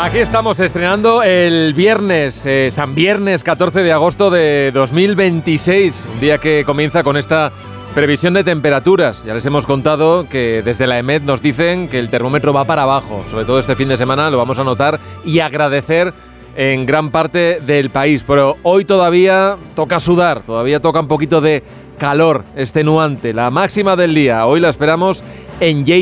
Aquí estamos estrenando el viernes, San Viernes 14 de agosto de 2026, un día que comienza con esta previsión de temperaturas. Ya les hemos contado que desde la EMET nos dicen que el termómetro va para abajo, sobre todo este fin de semana lo vamos a notar y agradecer en gran parte del país, pero hoy todavía toca sudar, todavía toca un poquito de calor extenuante. La máxima del día, hoy la esperamos en